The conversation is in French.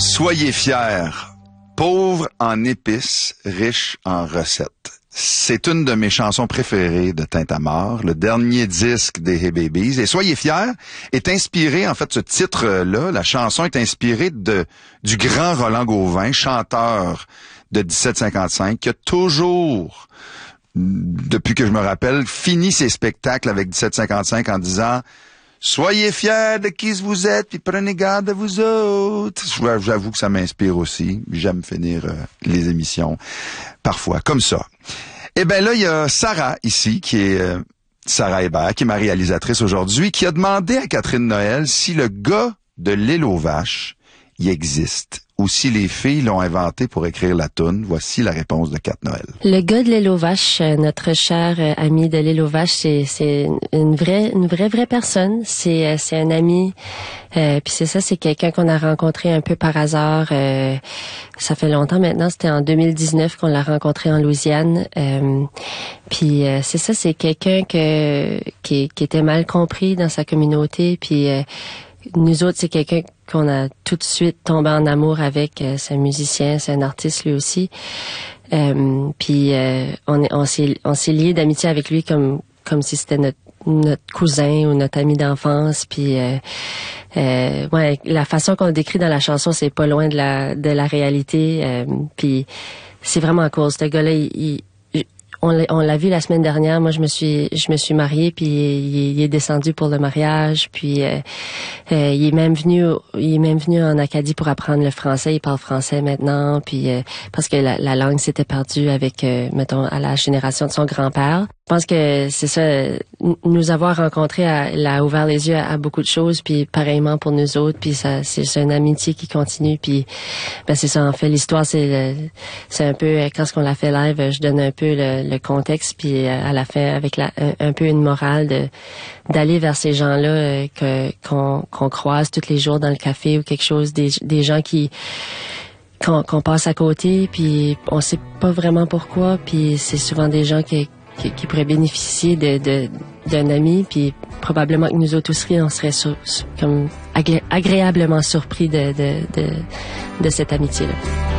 Soyez fiers, pauvres en épices, riches en recettes. C'est une de mes chansons préférées de Tintamarre, le dernier disque des Hey Babies. Et Soyez fiers est inspiré, en fait, ce titre-là, la chanson est inspirée du grand Roland Gauvin, chanteur de 1755, qui a toujours, depuis que je me rappelle, fini ses spectacles avec 1755 en disant « Soyez fiers de qui vous êtes, puis prenez garde de vous autres. » J'avoue que ça m'inspire aussi. J'aime finir les émissions parfois comme ça. Eh ben là, il y a Sarah ici, qui est Sarah Hébert, qui est ma réalisatrice aujourd'hui, qui a demandé à Catherine Noël si le gars de l'île aux vaches y existe, ou si les filles l'ont inventé pour écrire la toune. Voici la réponse de Cat Noël. Le gars de l'île aux vaches, notre cher ami de l'île aux vaches, c'est une vraie personne. C'est un ami. Puis c'est quelqu'un qu'on a rencontré un peu par hasard. Ça fait longtemps maintenant. C'était en 2019 qu'on l'a rencontré en Louisiane. Puis c'est quelqu'un qui était mal compris dans sa communauté. Puis nous autres, c'est quelqu'un qu'on a tout de suite tombé en amour avec. C'est un musicien, c'est un artiste lui aussi. Puis on s'est liés d'amitié avec lui comme si c'était notre cousin ou notre ami d'enfance. Puis ouais, la façon qu'on le décrit dans la chanson, c'est pas loin de la réalité. Puis c'est vraiment cool. Ce gars-là, on l'a vu la semaine dernière. Moi, je me suis mariée, puis il est descendu pour le mariage. Puis il est même venu en Acadie pour apprendre le français. Il parle français maintenant. Puis parce que la langue s'était perdue avec, mettons, à la génération de son grand-père. Je pense que c'est ça, nous avoir rencontrés l'a ouvert les yeux à beaucoup de choses, puis pareillement pour nous autres, puis ça, c'est une amitié qui continue, puis ben c'est ça, en fait, l'histoire, c'est un peu, quand on l'a fait live, je donne un peu le contexte, puis à la fin, avec un peu une morale d'aller vers ces gens-là qu'on croise tous les jours dans le café ou quelque chose, des gens qu'on passe à côté, puis on sait pas vraiment pourquoi, puis c'est souvent des gens qui pourraient bénéficier d'un ami, puis probablement que nous autres aussi, on serait comme agréablement surpris de cette amitié-là.